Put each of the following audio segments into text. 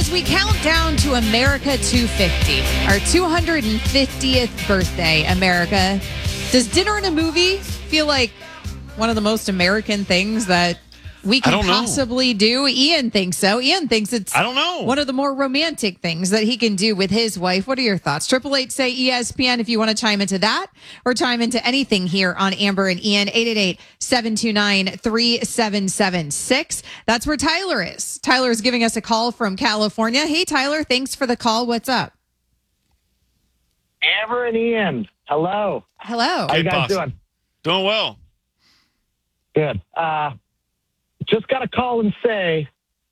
As we count down to America 250, our 250th birthday, America, does dinner and a movie feel like one of the most American things that we can possibly do? Ian thinks so. Ian thinks it's one of the more romantic things that he can do with his wife. What are your thoughts? 888 say ESPN if you want to chime into that or chime into anything here on Amber and Ian. 888-729-3776. That's where Tyler is. Tyler is giving us a call from California. Hey, Tyler, thanks for the call. What's up? Amber and Ian, hello. Hello. How you guys doing? Doing well. Good. Just got to call and say,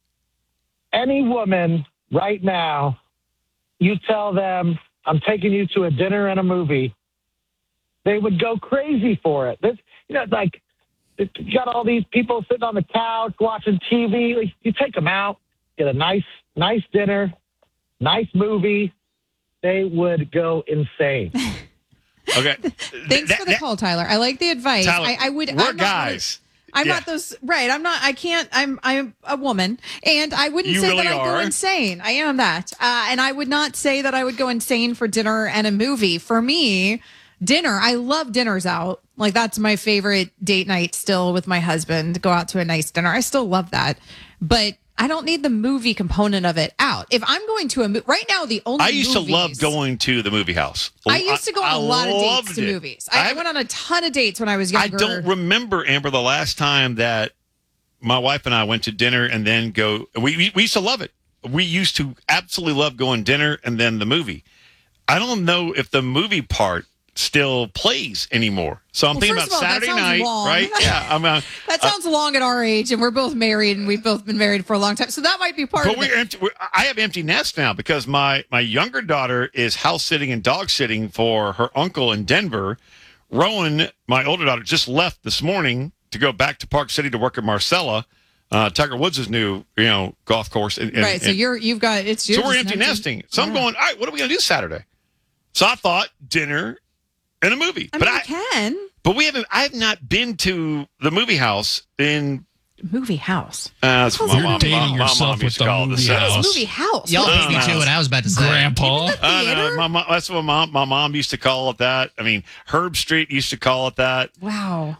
any woman right now, you tell them, I'm taking you to a dinner and a movie, they would go crazy for it. This, you got all these people sitting on the couch watching TV. You take them out, get a nice dinner, nice movie. They would go insane. Okay. Thanks for the call, Tyler. I like the advice. Tyler, we're guys. I'm not those, right. I'm a woman, and I wouldn't say that I'd go insane. I am that. And I would not say that I would go insane for dinner and a movie. For me, dinner, I love dinners out. Like, that's my favorite date night still with my husband, go out to a nice dinner. I still love that. But I don't need the movie component of it out. If I'm going to right now, the only I used to love going to the movie house. I used to go on a lot of dates to movies. I went on a ton of dates when I was younger. I don't remember, Amber, the last time that my wife and I went to dinner and then go. We used to love it. We used to absolutely love going dinner and then the movie. I don't know if the movie part still plays anymore. So I'm thinking about Saturday night, right? Yeah, that sounds long at our age, and we're both married, and we've both been married for a long time. So that might be part of it. I have empty nest now because my younger daughter is house sitting and dog sitting for her uncle in Denver. Rowan, my older daughter, just left this morning to go back to Park City to work at Marcella, Tiger Woods' new golf course. Right. So you've got it's yours. So we're empty nesting. So I'm going, all right, what are we going to do Saturday? So I thought dinner and a movie. I can. But I have not been to the movie house in... Movie house? That's what my mom used to call it. Movie house. Y'all beat me to it. I was about to say. Grandpa. That's what my mom used to call it that. I mean, Herb Street used to call it that. Wow.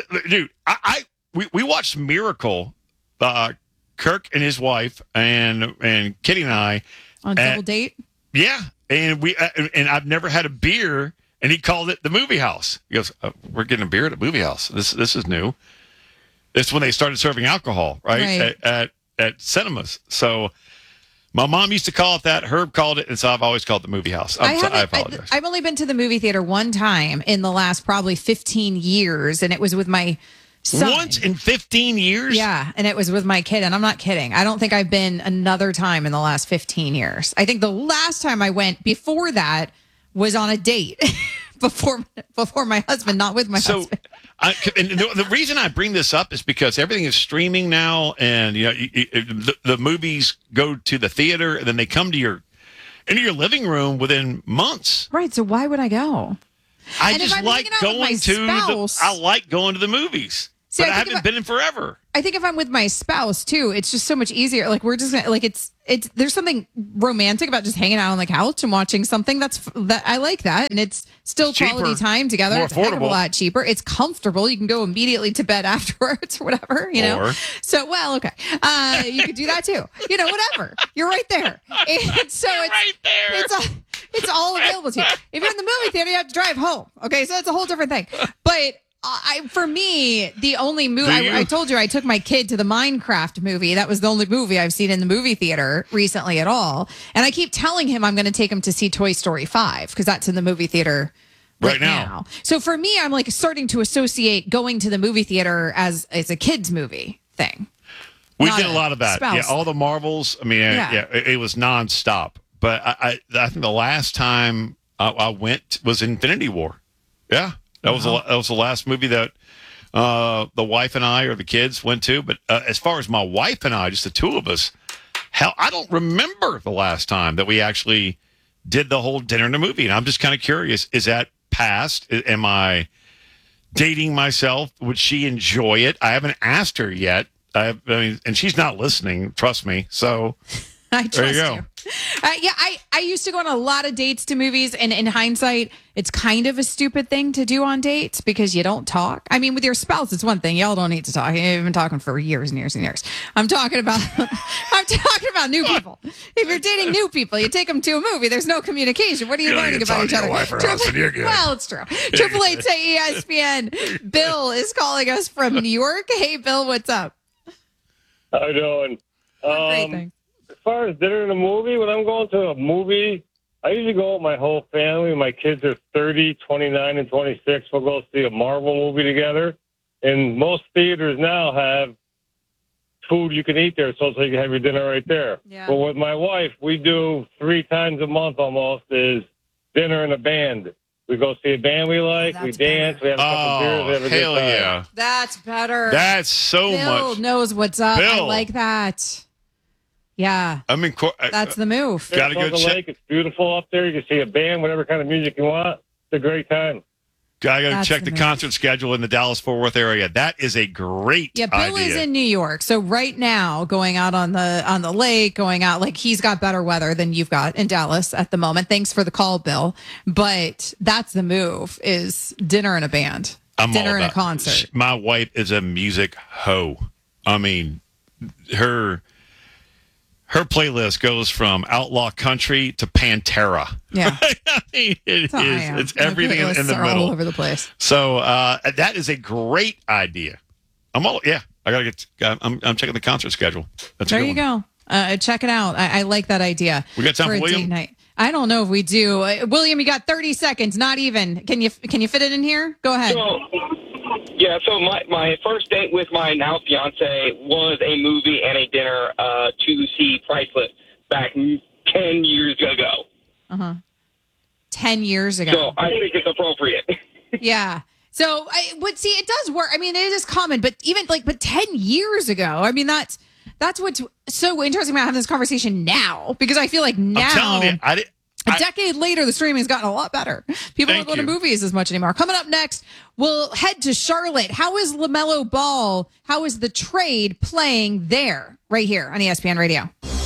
We watched Miracle, Kirk and his wife and Kitty and I. On a double date? Yeah. And I've never had a beer... And he called it the movie house. He goes, we're getting a beer at a movie house. This is new. It's when they started serving alcohol, right? At cinemas. So my mom used to call it that. Herb called it, and so I've always called it the movie house. I apologize. I've only been to the movie theater one time in the last probably 15 years, and it was with my son. Once in 15 years? Yeah, and it was with my kid, and I'm not kidding. I don't think I've been another time in the last 15 years. I think the last time I went before that was on a date before my husband, not with my husband. And the reason I bring this up is because everything is streaming now, and the movies go to the theater, and then they come to into your living room within months. Right. So why would I go? I like going to the movies. See, but I haven't been in forever. I think if I'm with my spouse too, it's just so much easier. Like, we're just gonna, there's something romantic about just hanging out on the couch and watching something that I like that, and it's still quality time together. More it's affordable. A lot cheaper. It's comfortable. You can go immediately to bed afterwards or whatever. So okay, you could do that too. Whatever. You're right there. And so right there. It's all available to you. If you're in the movie theater, you have to drive home. Okay, so it's a whole different thing. But for me, the only movie I told you I took my kid to the Minecraft movie. That was the only movie I've seen in the movie theater recently at all. And I keep telling him I'm going to take him to see Toy Story 5 because that's in the movie theater right now. So for me, I'm like starting to associate going to the movie theater as a kids movie thing. We did a lot of that. Yeah, all the Marvels. I mean, it was nonstop. But I think the last time I went was Infinity War. Yeah. That was the last movie that the wife and I or the kids went to. But as far as my wife and I, just the two of us, hell, I don't remember the last time that we actually did the whole dinner and a movie. And I'm just kind of curious, is that past? Am I dating myself? Would she enjoy it? I haven't asked her yet. And she's not listening, trust me. So I trust you. I used to go on a lot of dates to movies, and in hindsight, it's kind of a stupid thing to do on dates because you don't talk. I mean, with your spouse, it's one thing. Y'all don't need to talk. You've been talking for years and years and years. I'm talking about new people. If you're dating new people, you take them to a movie. There's no communication. What are you learning about each other? Well, it's true. 888 say ESPN. Bill is calling us from New York. Hey, Bill, what's up? How you doing? Great, thanks. As far as dinner and a movie, when I'm going to a movie, I usually go with my whole family. My kids are 30, 29, and 26. We'll go see a Marvel movie together. And most theaters now have food you can eat there, so you can have your dinner right there. Yeah. But with my wife, we do 3 times a month almost is dinner and a band. We go see a band we like, we dance, we have a couple beers, we have a good time. Yeah. That's better. That's so Bill much. knows what's up. Bill. I like that. Yeah. I mean, that's the move. Gotta go check. Lake. It's beautiful up there. You can see a band, whatever kind of music you want. It's a great time. Gotta check the concert schedule in the Dallas-Fort Worth area. That is a great idea. Bill is in New York, so right now going out on the lake, going out like he's got better weather than you've got in Dallas at the moment. Thanks for the call, Bill. But that's the move: is dinner and a band, dinner and a concert. My wife is a music hoe. I mean, her playlist goes from outlaw country to Pantera. Yeah. I mean, it's everything in the middle. All over the place. So that is a great idea. I'm checking the concert schedule. There you go. Check it out. I like that idea. We got time for William? Night. I don't know if we do. William, you got 30 seconds. Not even. Can you fit it in here? Go ahead. So my first date with my now fiance was a movie and a dinner to see Priceless back 10 years ago. 10 years ago. So I think it's appropriate. Yeah. So it does work. I mean, it is common, but even but 10 years ago, I mean, that's what's so interesting about having this conversation now, because I feel like now, I'm telling you, a decade later, the streaming has gotten a lot better. People don't go to movies as much anymore. Coming up next, we'll head to Charlotte. How is LaMelo Ball? How is the trade playing there? Right here on ESPN Radio.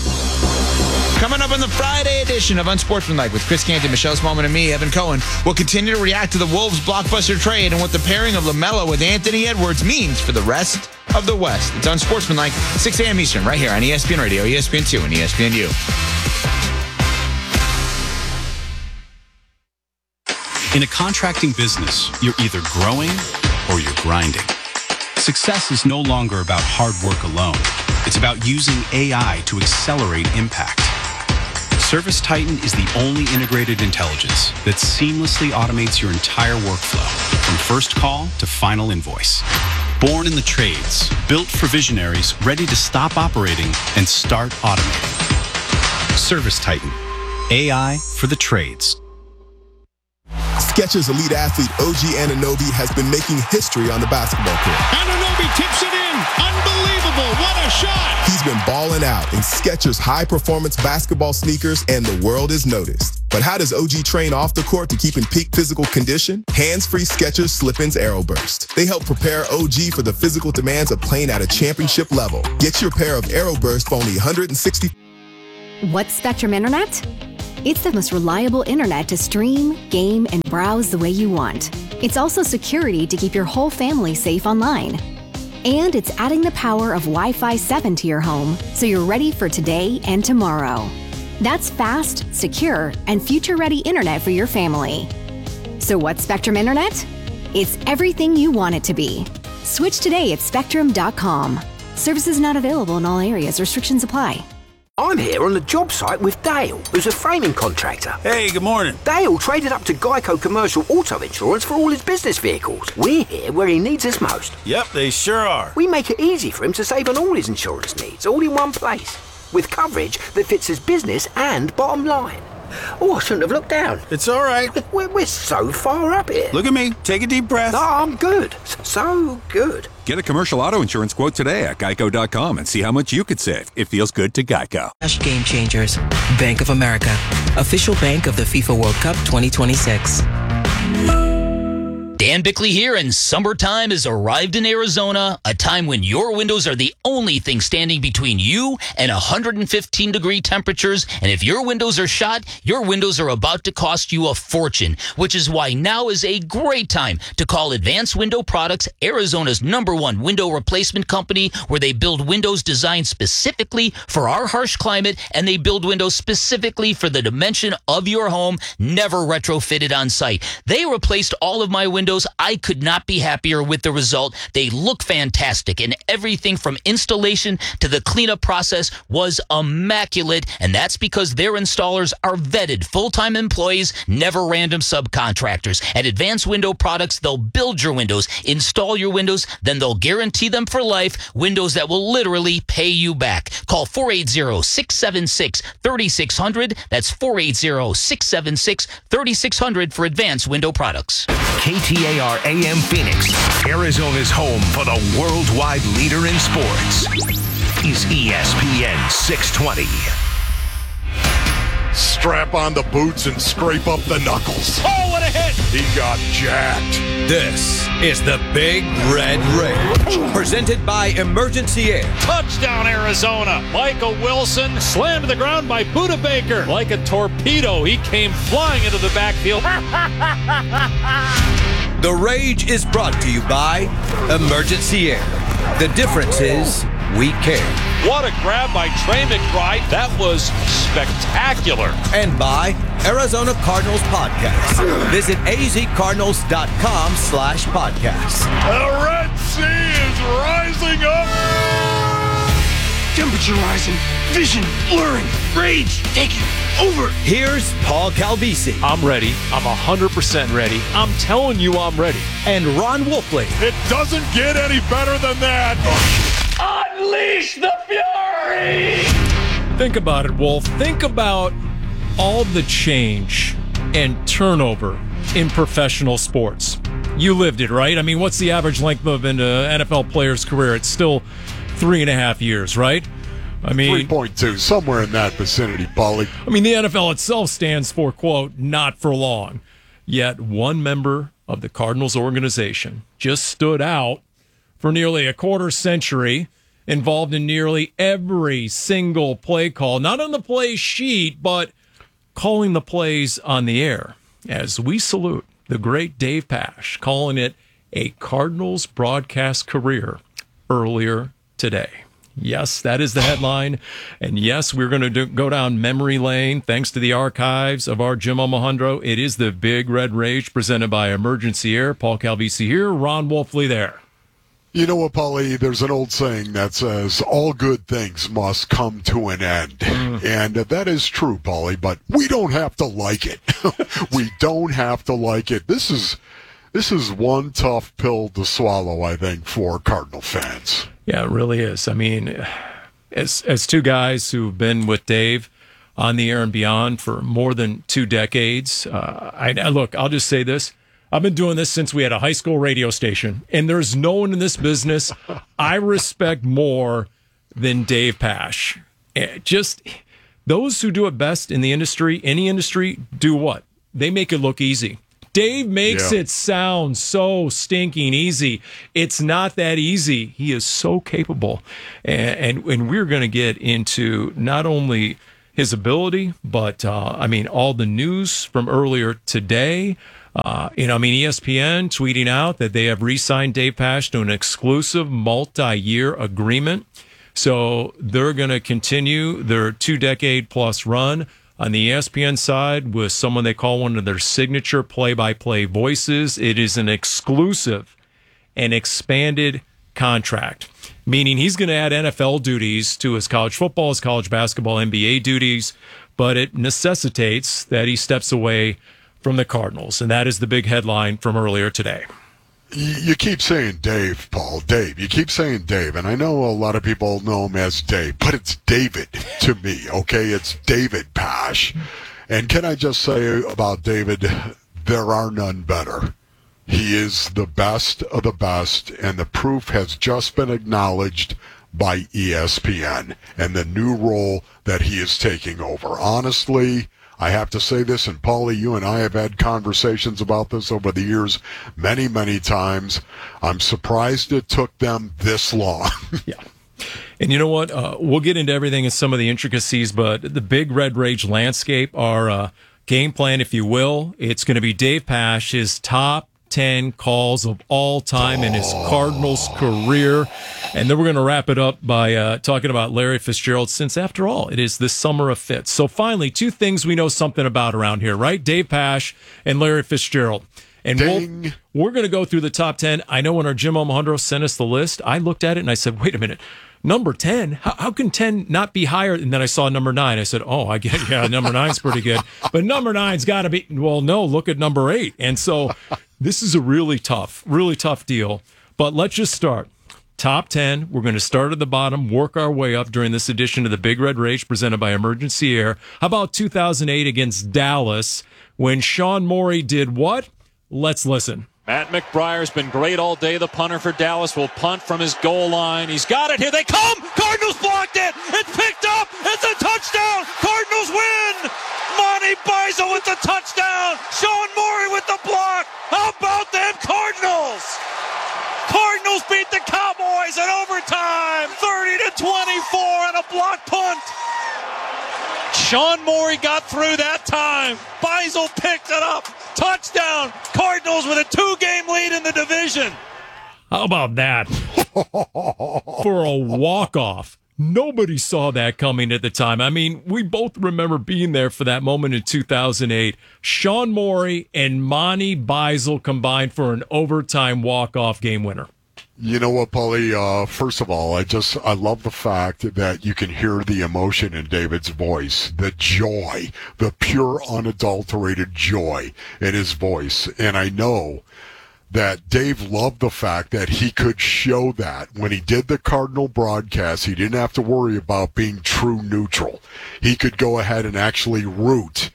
Coming up on the Friday edition of Unsportsmanlike with Chris Canty, Michelle Smallman, and me, Evan Cohen, we'll continue to react to the Wolves' blockbuster trade and what the pairing of LaMelo with Anthony Edwards means for the rest of the West. It's Unsportsmanlike, 6 a.m. Eastern, right here on ESPN Radio, ESPN2, and ESPNU. In a contracting business, you're either growing or you're grinding. Success is no longer about hard work alone. It's about using AI to accelerate impact. ServiceTitan is the only integrated intelligence that seamlessly automates your entire workflow, from first call to final invoice. Born in the trades, built for visionaries ready to stop operating and start automating. ServiceTitan, AI for the trades. Skechers elite athlete OG Anunoby has been making history on the basketball court. Anunoby tips it in. Unbelievable. What a shot. He's been balling out in Skechers high-performance basketball sneakers, and the world has noticed. But how does OG train off the court to keep in peak physical condition? Hands-free Skechers Slip-ins Aeroburst. They help prepare OG for the physical demands of playing at a championship level. Get your pair of Aeroburst for only $160. What's Spectrum Internet? It's the most reliable internet to stream, game, and browse the way you want. It's also security to keep your whole family safe online. And it's adding the power of Wi-Fi 7 to your home, so you're ready for today and tomorrow. That's fast, secure, and future-ready internet for your family. So what's Spectrum Internet? It's everything you want it to be. Switch today at spectrum.com. Services not available in all areas. Restrictions apply. I'm here on the job site with Dale, who's a framing contractor. Hey, good morning. Dale traded up to Geico Commercial Auto Insurance for all his business vehicles. We're here where he needs us most. Yep, they sure are. We make it easy for him to save on all his insurance needs, all in one place, with coverage that fits his business and bottom line. Oh, I shouldn't have looked down. It's all right. We're so far up here. Look at me. Take a deep breath. No, I'm good. So good. Get a commercial auto insurance quote today at geico.com and see how much you could save. It feels good to Geico. Game Changers. Bank of America. Official bank of the FIFA World Cup 2026. Damn Dan Bickley here, and summertime has arrived in Arizona, a time when your windows are the only thing standing between you and 115-degree temperatures. And if your windows are shot, your windows are about to cost you a fortune, which is why now is a great time to call Advanced Window Products, Arizona's #1 window replacement company, where they build windows designed specifically for our harsh climate, and they build windows specifically for the dimension of your home, never retrofitted on site. They replaced all of my windows. I could not be happier with the result. They look fantastic, and everything from installation to the cleanup process was immaculate, and that's because their installers are vetted full-time employees, never random subcontractors. At Advanced Window Products, they'll build your windows, install your windows, then they'll guarantee them for life, windows that will literally pay you back. Call 480-676-3600. That's 480-676-3600 for Advanced Window Products. KTAR AM Phoenix, Arizona's home for the worldwide leader in sports, is ESPN 620. Strap on the boots and scrape up the knuckles. Oh, what a hit! He got jacked. This is the Big Red Rage, presented by Emergency Air. Touchdown, Arizona. Michael Wilson slammed to the ground by Buda Baker. Like a torpedo, he came flying into the backfield. The Rage is brought to you by Emergency Air. The difference is we care. What a grab by Trey McBride. That was spectacular. And by Arizona Cardinals Podcast. Visit azcardinals.com/podcast. The Red Sea is rising up. Temperature rising. Vision blurring. Rage taking over. Here's Paul Calvisi. I'm ready. I'm 100% ready. I'm telling you I'm ready. And Ron Wolfley. It doesn't get any better than that. Unleash the fury! Think about it, Wolf. Think about all the change and turnover in professional sports. You lived it, right? I mean, what's the average length of an NFL player's career? It's still 3.5 years, right? I mean, 3.2, somewhere in that vicinity, Paulie. I mean, the NFL itself stands for, quote, not for long. Yet one member of the Cardinals organization just stood out for nearly a quarter century, involved in nearly every single play call, not on the play sheet, but calling the plays on the air. As we salute the great Dave Pasch, calling it a Cardinals broadcast career earlier today. Yes, that is the headline. And yes, we're going to go down memory lane thanks to the archives of our Jim Almohandro. It is the Big Red Rage presented by Emergency Air. Paul Calvisi here, Ron Wolfley there. You know what, Paulie? There's an old saying that says, all good things must come to an end. And that is true, Paulie, but we don't have to like it. We don't have to like it. This is one tough pill to swallow, I think, for Cardinal fans. Yeah, it really is. I mean, as two guys who've been with Dave on the air and beyond for more than 2 decades, look, I'll just say this. I've been doing this since we had a high school radio station, and there's no one in this business I respect more than Dave Pasch. Just those who do it best in the industry, any industry, do what? They make it look easy. Dave makes it sound so stinking easy. It's not that easy. He is so capable. And we're going to get into not only his ability, but, all the news from earlier today. ESPN tweeting out that they have re-signed Dave Pasch to an exclusive multi-year agreement. So they're going to continue their 2-decade-plus run on the ESPN side with someone they call one of their signature play-by-play voices. It is an exclusive and expanded contract, meaning he's going to add NFL duties to his college football, his college basketball, NBA duties, but it necessitates that he steps away from the Cardinals, and that is the big headline from earlier today. You keep saying Dave, Paul. Dave. You keep saying Dave, and I know a lot of people know him as Dave, but it's David to me, okay? It's David Pasch. And can I just say about David, there are none better. He is the best of the best, and the proof has just been acknowledged by ESPN and the new role that he is taking over. Honestly, I have to say this, and Paulie, you and I have had conversations about this over the years many, many times. I'm surprised it took them this long. Yeah. And you know what? We'll get into everything and some of the intricacies, but the Big Red Rage landscape, our game plan, if you will, it's going to be Dave Pasch, his top 10 calls of all time in his Cardinals career. And then we're going to wrap it up by talking about Larry Fitzgerald, since after all, it is the summer of Fitz. So finally, two things we know something about around here, right? Dave Pasch and Larry Fitzgerald. And we're going to go through the top 10. I know when our Jim Alejandro sent us the list, I looked at it and I said, wait a minute. Number 10? How can 10 not be higher? And then I saw number 9. I said, oh, I get, yeah, number 9's pretty good. But number 9's got to be, well, no, look at number 8. And so this is a really tough deal. But let's just start. Top 10. We're going to start at the bottom, work our way up during this edition of the Big Red Rage presented by Emergency Air. How about 2008 against Dallas when Sean Morey did what? Let's listen. Matt McBriar's been great all day. The punter for Dallas will punt from his goal line. He's got it. Here they come. Cardinals blocked it. It's picked up. It's a touchdown. Cardinals win. Monty Beisel with the touchdown. Sean Morey with the block. How about them Cardinals? Cardinals beat the Cowboys in overtime. 30-24 on a block punt. Sean Morey got through that time. Beisel picked it up. Touchdown. Cardinals with a 2-game lead in the division. How about that? For a walk-off. Nobody saw that coming at the time. I mean, we both remember being there for that moment in 2008. Sean Morey and Monty Beisel combined for an overtime walk-off game winner. You know what, Paulie? First of all, I love the fact that you can hear the emotion in David's voice, the joy, the pure, unadulterated joy in his voice. And I know that Dave loved the fact that he could show that when he did the Cardinal broadcast, he didn't have to worry about being true neutral. He could go ahead and actually root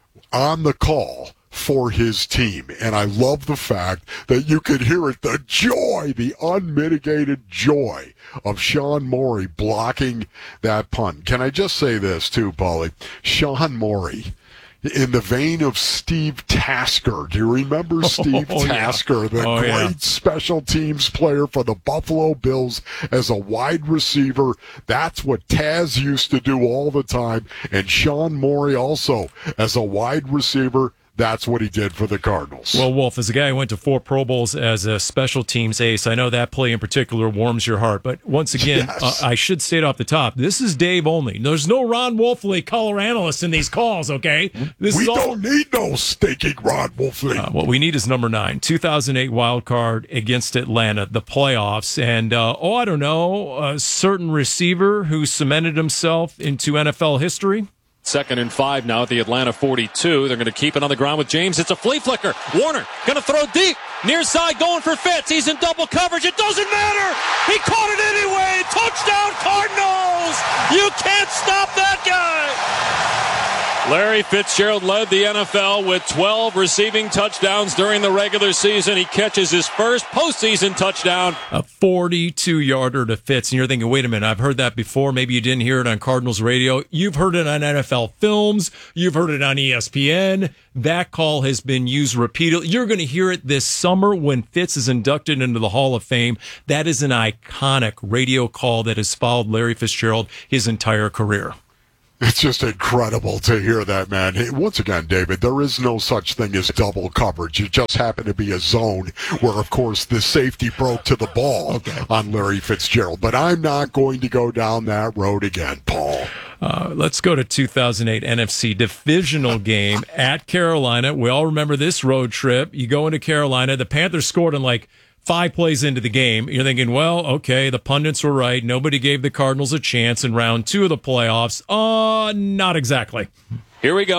on the call for his team. And I love the fact that you could hear it, the joy, the unmitigated joy of Sean Morey blocking that punt. Can I just say this too, Paulie? Sean Morey, in the vein of Steve Tasker. Do you remember Steve Tasker, the great special teams player for the Buffalo Bills as a wide receiver? That's what Taz used to do all the time. And Sean Morey also as a wide receiver. That's what he did for the Cardinals. Well, Wolf, as a guy who went to 4 Pro Bowls as a special teams ace, I know that play in particular warms your heart. But once again, I should state off the top, this is Dave only. There's no Ron Wolfley color analyst in these calls, okay? We don't need no stinking Ron Wolfley. What we need is number 9, 2008 wild card against Atlanta, the playoffs. And, I don't know, a certain receiver who cemented himself into NFL history. 2nd and 5 now at the Atlanta 42. They're going to keep it on the ground with James. It's a flea flicker. Warner going to throw deep. Near side going for Fitz. He's in double coverage. It doesn't matter. He caught it anyway. Touchdown Cardinals. You can't stop that guy. Larry Fitzgerald led the NFL with 12 receiving touchdowns during the regular season. He catches his first postseason touchdown. A 42-yarder to Fitz. And you're thinking, wait a minute, I've heard that before. Maybe you didn't hear it on Cardinals radio. You've heard it on NFL Films. You've heard it on ESPN. That call has been used repeatedly. You're going to hear it this summer when Fitz is inducted into the Hall of Fame. That is an iconic radio call that has followed Larry Fitzgerald his entire career. It's just incredible to hear that, man. Once again, David, there is no such thing as double coverage. It just happened to be a zone where, of course, the safety broke to the ball on Larry Fitzgerald. But I'm not going to go down that road again, Paul. Let's go to 2008 NFC divisional game at Carolina. We all remember this road trip. You go into Carolina. The Panthers scored in like 5 plays into the game. You're thinking, well, okay, the pundits were right. Nobody gave the Cardinals a chance in round 2 of the playoffs. Not exactly. Here we go.